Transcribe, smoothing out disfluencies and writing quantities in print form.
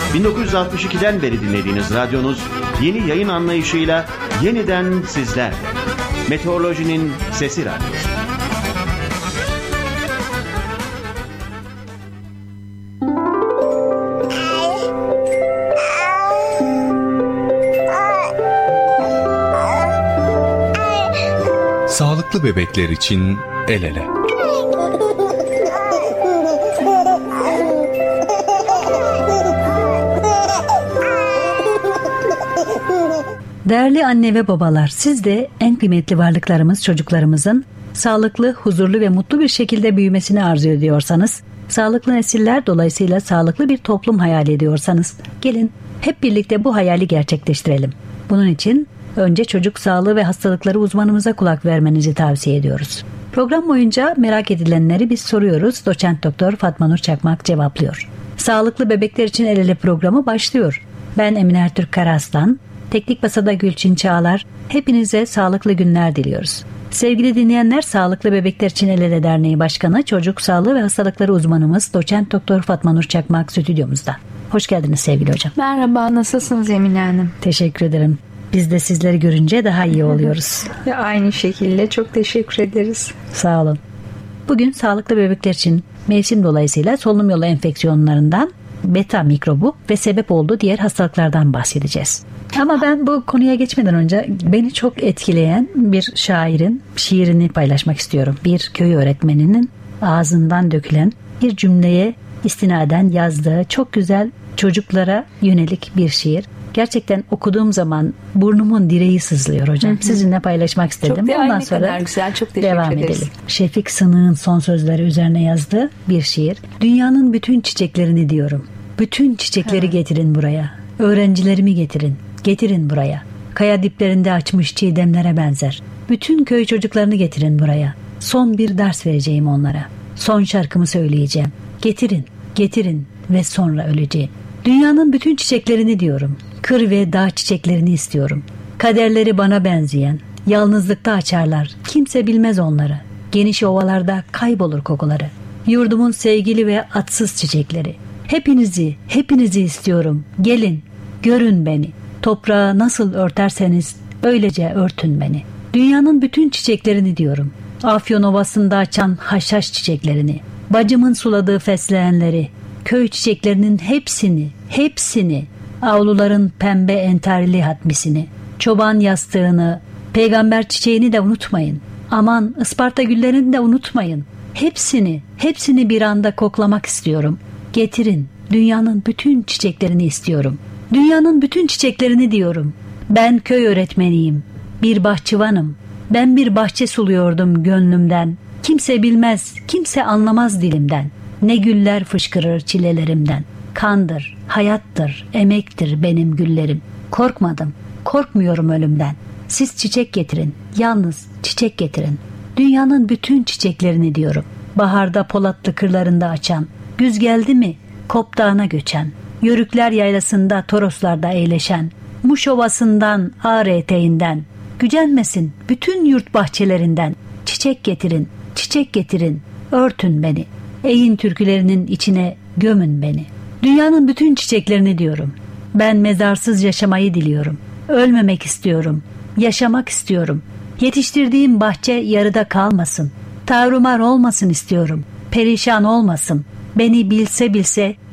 1962'den beri dinlediğiniz radyonuz yeni yayın anlayışıyla yeniden sizlerle. Meteorolojinin Sesi Radyosu. Sağlıklı bebekler için el ele. Değerli anne ve babalar, siz de en kıymetli varlıklarımız çocuklarımızın sağlıklı, huzurlu ve mutlu bir şekilde büyümesini arzu ediyorsanız, sağlıklı nesiller dolayısıyla sağlıklı bir toplum hayal ediyorsanız, gelin hep birlikte bu hayali gerçekleştirelim. Bunun için önce çocuk sağlığı ve hastalıkları uzmanımıza kulak vermenizi tavsiye ediyoruz. Program boyunca merak edilenleri biz soruyoruz. Doçent Doktor Fatma Nur Çakmak cevaplıyor. Sağlıklı Bebekler için El Ele programı başlıyor. Ben Emine Ertürk Karaslan, Teknik Masada Gülçin Çağlar, hepinize sağlıklı günler diliyoruz. Sevgili dinleyenler, Sağlıklı Bebekler için El Ele Derneği Başkanı, Çocuk Sağlığı ve Hastalıkları uzmanımız Doçent Doktor Fatma Nur Çakmak stüdyomuzda. Hoş geldiniz sevgili hocam. Merhaba, nasılsınız Emine Hanım? Teşekkür ederim. Biz de sizleri görünce daha iyi oluyoruz. Aynı şekilde çok teşekkür ederiz. Sağ olun. Bugün sağlıklı bebekler için mevsim dolayısıyla solunum yolu enfeksiyonlarından, beta mikrobu ve sebep olduğu diğer hastalıklardan bahsedeceğiz. Ama ben bu konuya geçmeden önce beni çok etkileyen bir şairin şiirini paylaşmak istiyorum. Bir köy öğretmeninin ağzından dökülen bir cümleye istinaden yazdığı çok güzel çocuklara yönelik bir şiir. Gerçekten okuduğum zaman burnumun direği sızlıyor hocam. Sizinle paylaşmak istedim. Çok ondan sonra kadar güzel. Çok teşekkür devam ederiz. edelim. Şefik Sınık'ın son sözleri üzerine yazdığı bir şiir. Dünyanın bütün çiçeklerini diyorum. Bütün çiçekleri getirin buraya. Öğrencilerimi getirin. Getirin buraya. Kaya diplerinde açmış çiğdemlere benzer. Bütün köy çocuklarını getirin buraya. Son bir ders vereceğim onlara. Son şarkımı söyleyeceğim. Getirin, getirin ve sonra öleceğim. Dünyanın bütün çiçeklerini diyorum. Kır ve dağ çiçeklerini istiyorum. Kaderleri bana benzeyen, yalnızlıkta açarlar. Kimse bilmez onları. Geniş ovalarda kaybolur kokuları. Yurdumun sevgili ve atsız çiçekleri. Hepinizi istiyorum. Gelin, görün beni. Toprağı nasıl örterseniz öylece örtün beni. Dünyanın bütün çiçeklerini diyorum. Afyon Ovası'nda açan haşhaş çiçeklerini. Bacımın suladığı fesleğenleri. Köy çiçeklerinin hepsini. Avluların pembe entarili hatmisini. Çoban yastığını, peygamber çiçeğini de unutmayın. Aman Isparta güllerini de unutmayın. Hepsini bir anda koklamak istiyorum. Getirin, dünyanın bütün çiçeklerini istiyorum. Dünyanın bütün çiçeklerini diyorum. Ben köy öğretmeniyim, bir bahçıvanım. Ben bir bahçe suluyordum gönlümden. Kimse bilmez, kimse anlamaz dilimden. Ne güller fışkırır çilelerimden. Kandır, hayattır, emektir benim güllerim. Korkmadım, korkmuyorum ölümden. Siz çiçek getirin, yalnız çiçek getirin. Dünyanın bütün çiçeklerini diyorum. Baharda Polatlı kırlarında açan, güz geldi mi Kop Dağı'na göçen, Yörükler yaylasında Toroslarda eğleşen, Muş Ovası'ndan Ağrı eteğinden, gücenmesin bütün yurt bahçelerinden. Çiçek getirin, örtün beni. Eğin türkülerinin içine gömün beni. Dünyanın bütün çiçeklerini diyorum. Ben mezarsız yaşamayı diliyorum. Ölmemek istiyorum. Yaşamak istiyorum. Yetiştirdiğim bahçe yarıda kalmasın. Tarumar olmasın istiyorum. Perişan olmasın. Beni bilse